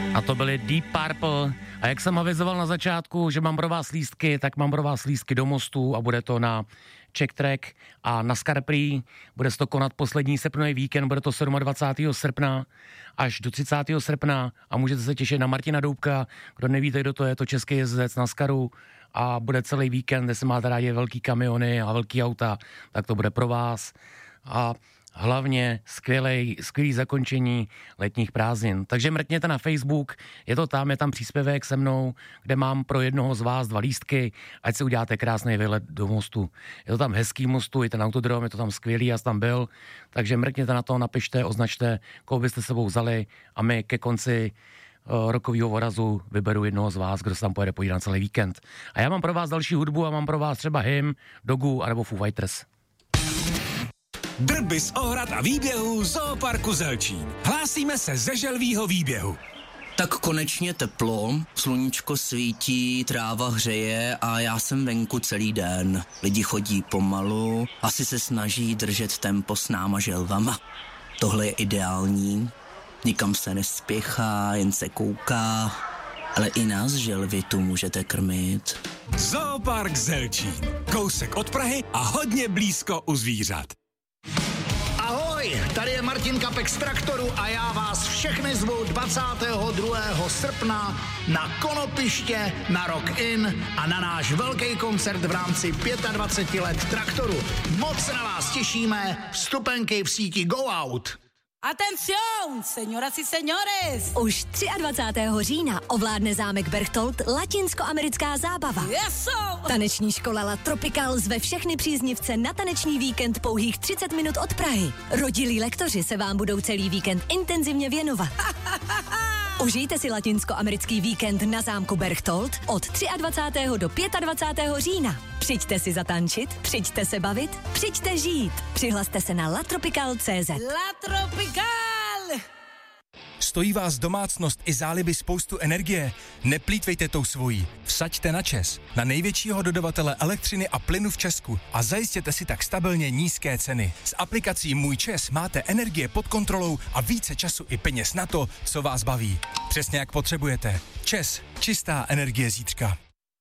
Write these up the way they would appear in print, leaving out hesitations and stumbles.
A to byly Deep Purple. A jak jsem avizoval na začátku, že mám pro vás lístky, tak mám pro vás lístky do Mostu a bude to na Czech Track a na Scarprý. Bude se to konat poslední srpnový víkend, bude to 27. srpna až do 30. srpna a můžete se těšit na Martina Doubka. Kdo nevíte, kdo to je český jezdec na Skaru a bude celý víkend, kde se máte rádi velký kamiony a velký auta, tak to bude pro vás. A hlavně skvělý zakončení letních prázdnin. Takže mrkněte na Facebook, je tam příspěvek se mnou, kde mám pro jednoho z vás 2 lístky, ať si uděláte krásný výlet do Mostu. Je to tam hezký Mostu, i ten autodrom, je to tam skvělý, já jsem tam byl, takže mrkněte na to, napište, označte, koho byste sebou vzali a my ke konci rokovýho vorazu vyberu jednoho z vás, kdo se tam pojede podívat na celý víkend. A já mám pro vás další hudbu a mám pro vás třeba Him, Dogu anebo Foo Fighters. Drby z ohrad a výběhů Zooparku Zelčín. Hlásíme se ze želvýho výběhu. Tak konečně teplo, sluníčko svítí, tráva hřeje a já jsem venku celý den. Lidi chodí pomalu, asi se snaží držet tempo s náma želvama. Tohle je ideální, nikam se nespěchá, jen se kouká, ale i nás želvy tu můžete krmit. Zoopark Zelčín. Kousek od Prahy a hodně blízko u zvířat. Ahoj, tady je Martin Kapek z Traktoru a já vás všechny zvu 22. srpna na Konopiště, na Rock In a na náš velký koncert v rámci 25 let Traktoru. Moc se na vás těšíme, vstupenky v síti Go Out. Atención, señoras y señores! Už 23. října ovládne zámek Berchtold latinskoamerická zábava. Eso! Taneční škola La Tropical zve všechny příznivce na taneční víkend pouhých 30 minut od Prahy. Rodilí lektoři se vám budou celý víkend intenzivně věnovat. Užijte si latinskoamerický víkend na zámku Berchtold od 23. do 25. října. Přijďte si zatančit, přijďte se bavit, přijďte žít. Přihlaste se na latropical.cz. La Tropical! Stojí vás domácnost i záliby spoustu energie? Neplýtvejte tou svojí. Vsaďte na ČEZ, na největšího dodavatele elektřiny a plynu v Česku a zajistěte si tak stabilně nízké ceny. S aplikací Můj ČEZ máte energie pod kontrolou a více času i peněz na to, co vás baví. Přesně jak potřebujete. ČEZ, čistá energie zítřka.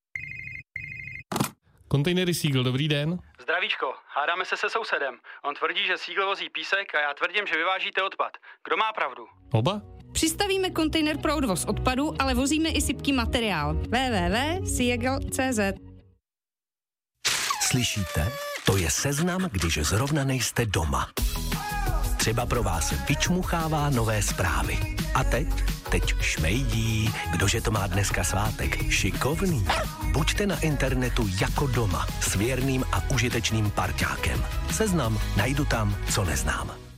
Kontejnery Seagull, dobrý den. Zdravíčko, hádáme se sousedem. On tvrdí, že Seagull vozí písek a já tvrdím, že vyvážíte odpad. Kdo má pravdu? Oba? Přistavíme kontejner pro odvoz odpadu, ale vozíme i sypký materiál. www.seagull.cz. Slyšíte? To je seznam, když zrovna nejste doma. Třeba pro vás vyčmuchává nové zprávy. A teď šmejdí, kdože to má dneska svátek. Šikovný. Buďte na internetu jako doma s věrným a užitečným parťákem. Seznam najdu tam, co neznám.